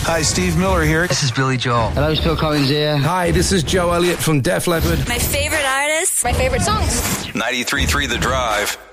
Hi, Steve Miller here. This is Billy Joel. Hello, it's Phil Collins here. Hi, this is Joe Elliott from Def Leppard. My favorite artists. My favorite songs. 93.3 The Drive.